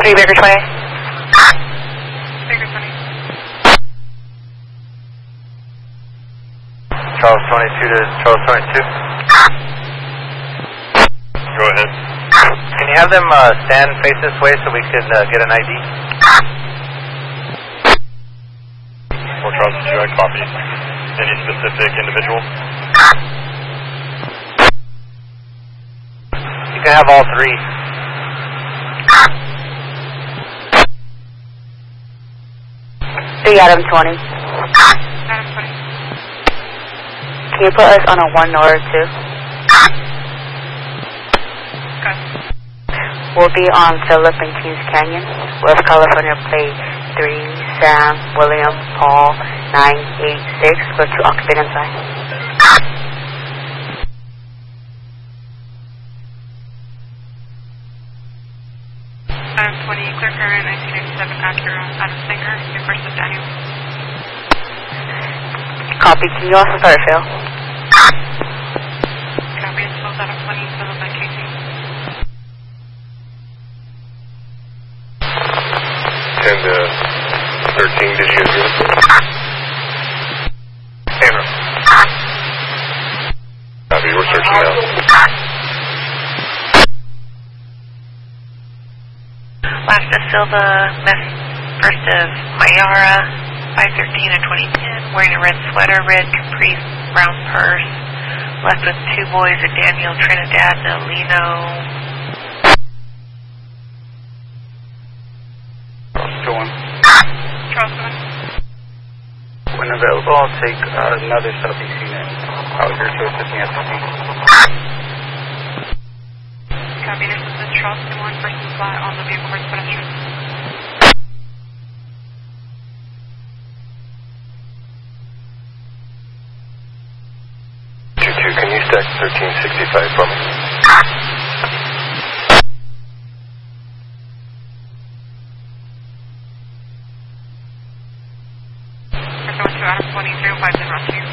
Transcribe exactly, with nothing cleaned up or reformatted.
three Baker twenty. Baker twenty. Charles twenty-two to Charles twenty-two. Go ahead. Can you have them uh, stand face this way so we can uh, get an I D? Four Charles two, I copy. Any specific individual? You can have all three. three Adam twenty. Adam twenty. Can you put us on a one or a two? Good. We'll be on Phillip and Kings Canyon, West California plate three, Sam, William, Paul, nine eight six, go to occupant inside. Adam twenty, clear current, nineteen eighty-seven Acura, Adam Singer, your first of Daniel. Copy, can you also start Phil? Copy, it's both Adam twenty, Phillip and Casey. ten to thirteen, did you agree? Abram. Copy, we're searching now. Last of Silva, first of Mayara, five thirteen and twenty ten, wearing a red sweater, red capri, brown purse. Left with two boys, a Daniel Trinidad and a Lino. Go on. Charles one. When available, I'll take uh, another Southeast unit. Out here to assist me at the scene. Copy, this is the Charles one, person fly on the vehicle versus pedestrian. two two, can you stack thirteen sixty-five for me? Person one two, Adam twenty, zero five zero two.